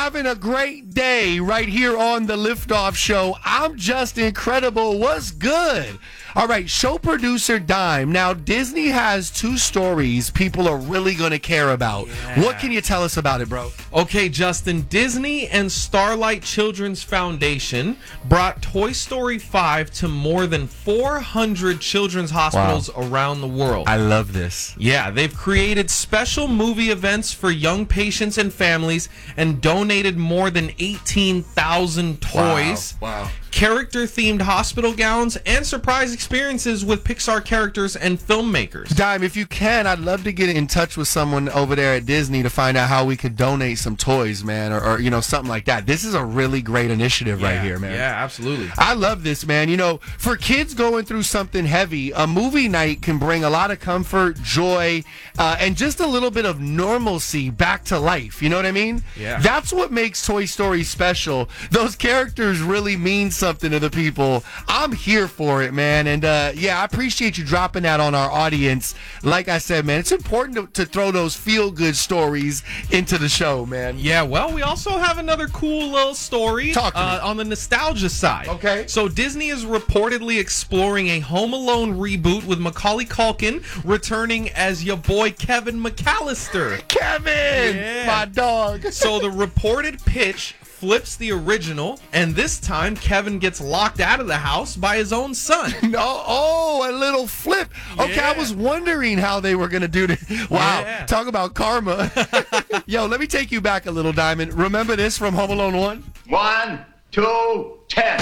having a great day right here on the Liftoff Show. I'm just incredible. What's good? All right, show producer Dime. Now, Disney has two stories people are really going to care about. Yeah. What can you tell us about it, bro? Okay, Justin, Disney and Starlight Children's Foundation brought Toy Story 5 to more than 400 children's hospitals around the world. I love this. Yeah, they've created special movie events for young patients and families and donated more than 18,000 toys. Wow. Character-themed hospital gowns, and surprise experiences with Pixar characters and filmmakers. Dime, if you can, I'd love to get in touch with someone over there at Disney to find out how we could donate some toys, man, or you know, something like that. This is a really great initiative right here, man. Yeah, absolutely. I love this, man. You know, for kids going through something heavy, a movie night can bring a lot of comfort, joy, and just a little bit of normalcy back to life. You know what I mean? Yeah. That's what makes Toy Story special. Those characters really mean something to the people. I'm here for it, man. And yeah, I appreciate you dropping that on our audience. Like I said, man, it's important to throw those feel-good stories into the show, man. Yeah, well, we also have another cool little story Talk to me. on the nostalgia side. Okay. So Disney is reportedly exploring a Home Alone reboot with Macaulay Culkin returning as your boy Kevin McAllister. Kevin, Yeah. my dog. So the reported pitch flips the original, and this time Kevin gets locked out of the house by his own son. Oh, a little flip. Okay, I Yeah. was wondering how they were going to do this. Wow, Yeah. talk about karma. Yo, let me take you back a little, Diamond. Remember this from Home Alone 1? 1, 2, 10.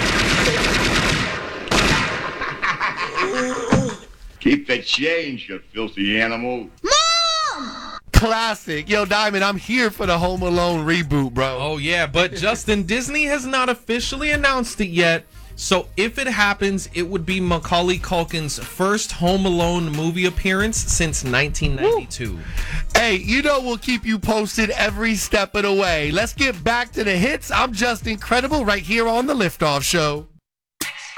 Keep the change, you filthy animal. Classic. Yo, Diamond, I'm here for the Home Alone reboot, bro. Oh, yeah, but Justin, Disney has not officially announced it yet. So if it happens, it would be Macaulay Culkin's first Home Alone movie appearance since 1992. Hey, you know we'll keep you posted every step of the way. Let's get back to the hits. I'm just incredible right here on the Liftoff Show.